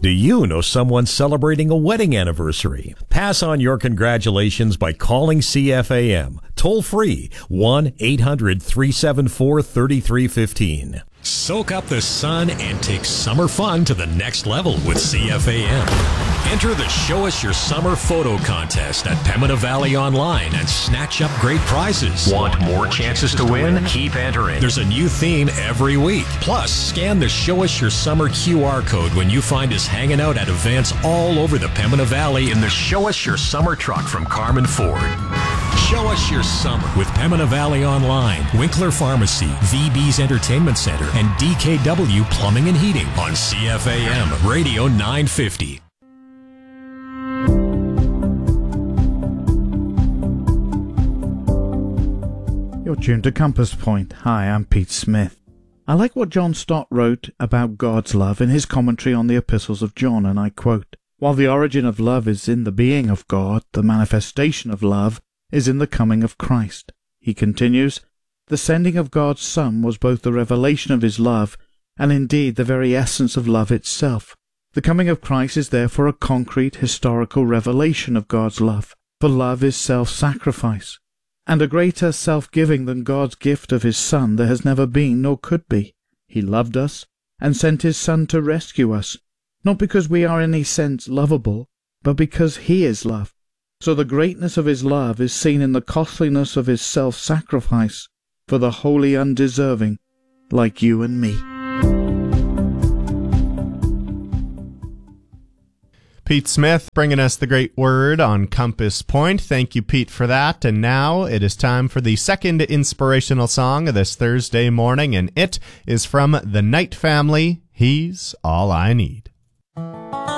Do you know someone celebrating a wedding anniversary? Pass on your congratulations by calling CFAM. Toll free 1-800-374-3315. Soak up the sun and take summer fun to the next level with CFAM. Enter the Show Us Your Summer photo contest at Pembina Valley Online and snatch up great prizes. Want more chances to win? Keep entering. There's a new theme every week. Plus, scan the Show Us Your Summer QR code when you find us hanging out at events all over the Pembina Valley in the Show Us Your Summer truck from Carmen Ford. Show Us Your Summer with Pembina Valley Online, Winkler Pharmacy, VB's Entertainment Center, and DKW Plumbing and Heating on CFAM Radio 950. You're tuned to Compass Point. Hi, I'm Pete Smith. I like what John Stott wrote about God's love in his commentary on the Epistles of John, and I quote, "While the origin of love is in the being of God, the manifestation of love is in the coming of Christ." He continues, "The sending of God's Son was both the revelation of his love and indeed the very essence of love itself. The coming of Christ is therefore a concrete historical revelation of God's love, for love is self-sacrifice. And a greater self-giving than God's gift of his Son there has never been nor could be. He loved us and sent his Son to rescue us, not because we are in any sense lovable, but because he is love. So the greatness of his love is seen in the costliness of his self-sacrifice for the wholly undeserving, like you and me." Pete Smith bringing us the great word on Compass Point. Thank you, Pete, for that. And now it is time for the second inspirational song of this Thursday morning, and it is from the Knight family, "He's All I Need."